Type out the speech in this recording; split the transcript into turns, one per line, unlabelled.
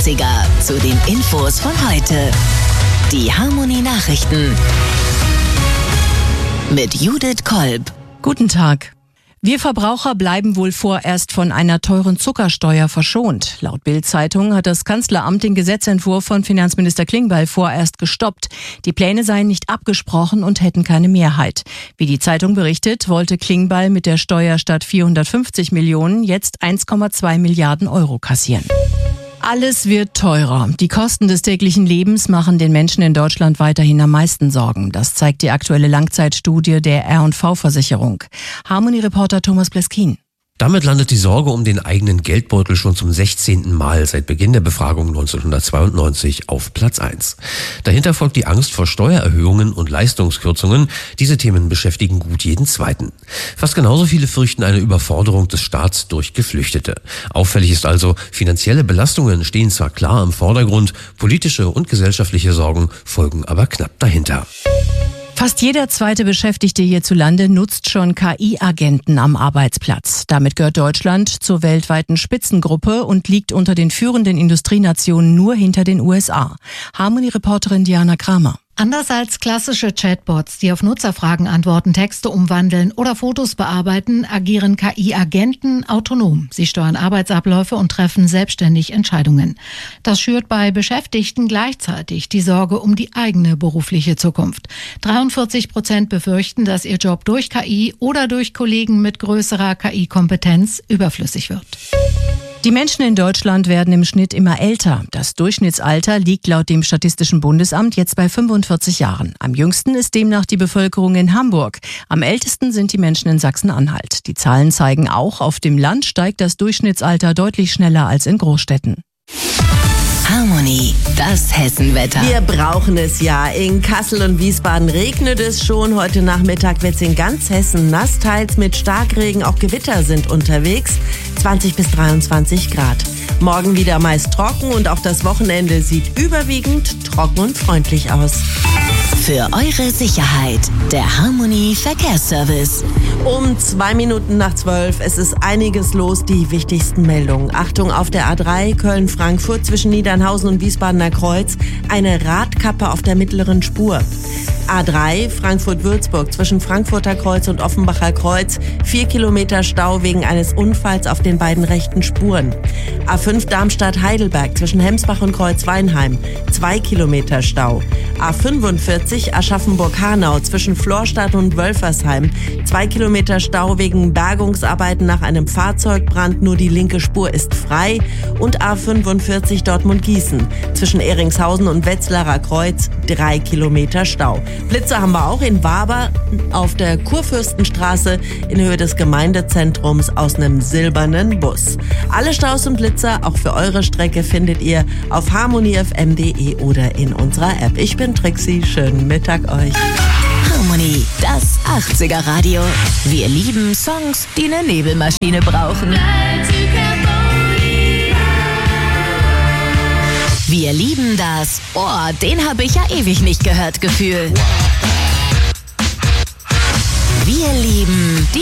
80er zu den Infos von heute. Die Harmony Nachrichten mit Judith Kolb.
Guten Tag. Wir Verbraucher bleiben wohl vorerst von einer teuren Zuckersteuer verschont. Laut Bild-Zeitung hat das Kanzleramt den Gesetzentwurf von Finanzminister Klingbeil vorerst gestoppt. Die Pläne seien nicht abgesprochen und hätten keine Mehrheit. Wie die Zeitung berichtet, wollte Klingbeil mit der Steuer statt 450 Millionen jetzt 1,2 Milliarden Euro kassieren. Alles wird teurer. Die Kosten des täglichen Lebens machen den Menschen in Deutschland weiterhin am meisten Sorgen. Das zeigt die aktuelle Langzeitstudie der R&V-Versicherung. Harmony-Reporter Thomas Bleskin.
Damit landet die Sorge um den eigenen Geldbeutel schon zum 16. Mal seit Beginn der Befragung 1992 auf Platz 1. Dahinter folgt die Angst vor Steuererhöhungen und Leistungskürzungen. Diese Themen beschäftigen gut jeden Zweiten. Fast genauso viele fürchten eine Überforderung des Staats durch Geflüchtete. Auffällig ist also, finanzielle Belastungen stehen zwar klar im Vordergrund, politische und gesellschaftliche Sorgen folgen aber knapp dahinter.
Fast jeder zweite Beschäftigte hierzulande nutzt schon KI-Agenten am Arbeitsplatz. Damit gehört Deutschland zur weltweiten Spitzengruppe und liegt unter den führenden Industrienationen nur hinter den USA. Harmony-Reporterin Diana Kramer.
Anders als klassische Chatbots, die auf Nutzerfragen antworten, Texte umwandeln oder Fotos bearbeiten, agieren KI-Agenten autonom. Sie steuern Arbeitsabläufe und treffen selbstständig Entscheidungen. Das schürt bei Beschäftigten gleichzeitig die Sorge um die eigene berufliche Zukunft. 43% befürchten, dass ihr Job durch KI oder durch Kollegen mit größerer KI-Kompetenz überflüssig wird.
Die Menschen in Deutschland werden im Schnitt immer älter. Das Durchschnittsalter liegt laut dem Statistischen Bundesamt jetzt bei 45 Jahren. Am jüngsten ist demnach die Bevölkerung in Hamburg. Am ältesten sind die Menschen in Sachsen-Anhalt. Die Zahlen zeigen auch, auf dem Land steigt das Durchschnittsalter deutlich schneller als in Großstädten.
Harmony, das Hessenwetter.
Wir brauchen es ja. In Kassel und Wiesbaden regnet es schon. Heute Nachmittag wird es in ganz Hessen nass, teils mit Starkregen. Auch Gewitter sind unterwegs. 20 bis 23 Grad. Morgen wieder meist trocken und auch das Wochenende sieht überwiegend trocken und freundlich aus.
Für eure Sicherheit, der Harmony Verkehrsservice.
Um 2 Minuten nach 12. Es ist einiges los, die wichtigsten Meldungen. Achtung auf der A3 Köln-Frankfurt zwischen Niedernhausen und Wiesbadener Kreuz. Eine Radkappe auf der mittleren Spur. A3 Frankfurt-Würzburg zwischen Frankfurter Kreuz und Offenbacher Kreuz. 4 Kilometer Stau wegen eines Unfalls auf den beiden rechten Spuren. A5 Darmstadt-Heidelberg zwischen Hemsbach und Kreuzweinheim. 2 Kilometer Stau. A45 Aschaffenburg-Hanau zwischen Florstadt und Wölfersheim. 2 Kilometer Stau wegen Bergungsarbeiten nach einem Fahrzeugbrand. Nur die linke Spur ist frei. Und A45 Dortmund-Gießen zwischen Ehringshausen und Wetzlarer Kreuz. 3 Kilometer Stau. Blitze haben wir auch in Waber auf der Kurfürstenstraße in Höhe des Gemeindezentrums aus einem silbernen Bus. Alle Staus und Blitzer, auch für eure Strecke, findet ihr auf harmonyfm.de oder in unserer App. Ich bin Trixie, schönen Mittag euch.
Harmony, das 80er Radio. Wir lieben Songs, die eine Nebelmaschine brauchen. Wir lieben das Oh, den habe ich ja ewig nicht gehört Gefühl. Wir lieben die